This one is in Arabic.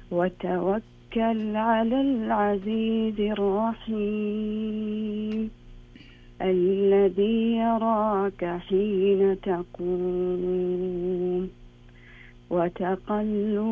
وتوكل على العزيز الرحيم الذي يراك حين تقوم وتقلبك